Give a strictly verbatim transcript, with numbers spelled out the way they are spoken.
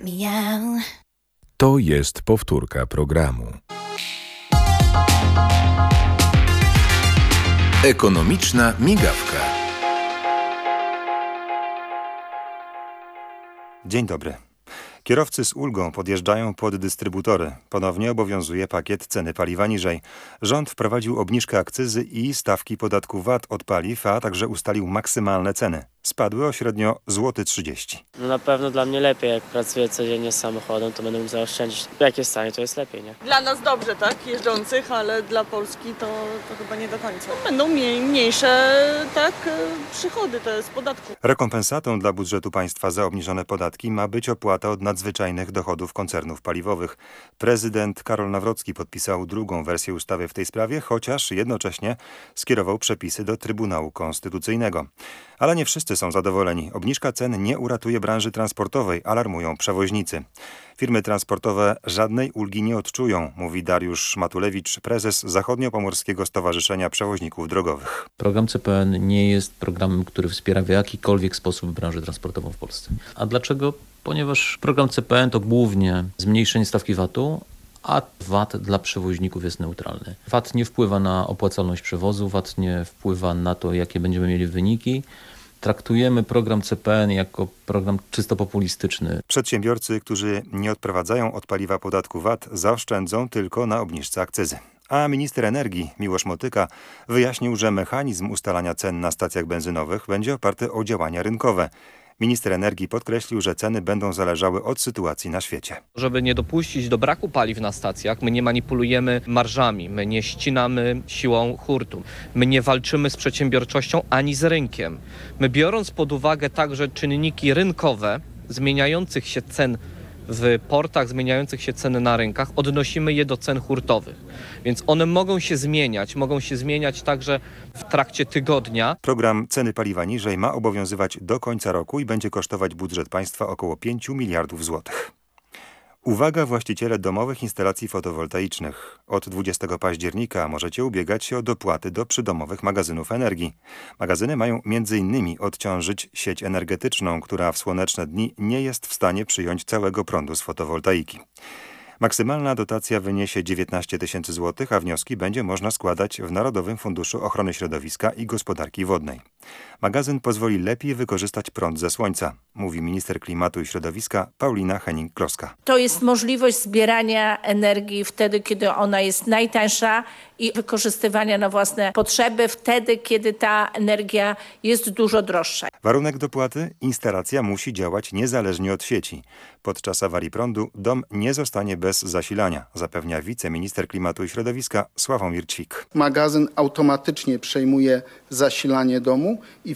Miau. To jest powtórka programu. Ekonomiczna migawka. Dzień dobry. Kierowcy z ulgą podjeżdżają pod dystrybutory. Ponownie obowiązuje pakiet ceny paliwa niżej. Rząd wprowadził obniżkę akcyzy i stawki podatku V A T od paliw, a także ustalił maksymalne ceny. Spadły o średnio złoty trzydzieści. No na pewno dla mnie lepiej, jak pracuję codziennie z samochodem, to będę mógł zaoszczędzić. Jak jest taniej, to jest lepiej, nie? Dla nas dobrze, tak, jeżdżących, ale dla Polski to, to chyba nie do końca. Będą mniej, mniejsze, tak, przychody te z podatku. Rekompensatą dla budżetu państwa za obniżone podatki ma być opłata od nadzwyczajnych dochodów koncernów paliwowych. Prezydent Karol Nawrocki podpisał drugą wersję ustawy w tej sprawie, chociaż jednocześnie skierował przepisy do Trybunału Konstytucyjnego. Ale nie wszyscy są zadowoleni. Obniżka cen nie uratuje branży transportowej, alarmują przewoźnicy. Firmy transportowe żadnej ulgi nie odczują, mówi Dariusz Matulewicz, prezes Zachodniopomorskiego Stowarzyszenia Przewoźników Drogowych. Program C P N nie jest programem, który wspiera w jakikolwiek sposób branżę transportową w Polsce. A dlaczego? Ponieważ program C P N to głównie zmniejszenie stawki V A T-u, a V A T dla przewoźników jest neutralny. V A T nie wpływa na opłacalność przewozu, V A T nie wpływa na to, jakie będziemy mieli wyniki. Traktujemy program C P N jako program czysto populistyczny. Przedsiębiorcy, którzy nie odprowadzają od paliwa podatku V A T, zaoszczędzą tylko na obniżce akcyzy. A minister energii Miłosz Motyka wyjaśnił, że mechanizm ustalania cen na stacjach benzynowych będzie oparty o działania rynkowe. Minister energii podkreślił, że ceny będą zależały od sytuacji na świecie. Żeby nie dopuścić do braku paliw na stacjach, my nie manipulujemy marżami, my nie ścinamy siłą hurtu, my nie walczymy z przedsiębiorczością ani z rynkiem. My, biorąc pod uwagę także czynniki rynkowe zmieniających się cen w portach, zmieniających się ceny na rynkach, odnosimy je do cen hurtowych. Więc one mogą się zmieniać, mogą się zmieniać także w trakcie tygodnia. Program ceny paliwa niżej ma obowiązywać do końca roku i będzie kosztować budżet państwa około pięć miliardów złotych. Uwaga, właściciele domowych instalacji fotowoltaicznych. Od dwudziestego października możecie ubiegać się o dopłaty do przydomowych magazynów energii. Magazyny mają między innymi odciążyć sieć energetyczną, która w słoneczne dni nie jest w stanie przyjąć całego prądu z fotowoltaiki. Maksymalna dotacja wyniesie dziewiętnaście tysięcy złotych, a wnioski będzie można składać w Narodowym Funduszu Ochrony Środowiska i Gospodarki Wodnej. Magazyn pozwoli lepiej wykorzystać prąd ze słońca, mówi minister klimatu i środowiska Paulina Henning-Kloska. To jest możliwość zbierania energii wtedy, kiedy ona jest najtańsza i wykorzystywania na własne potrzeby wtedy, kiedy ta energia jest dużo droższa. Warunek dopłaty? Instalacja musi działać niezależnie od sieci. Podczas awarii prądu dom nie zostanie bez zasilania, zapewnia wiceminister klimatu i środowiska Sławomir Ćwik. Magazyn automatycznie przejmuje zasilanie domu i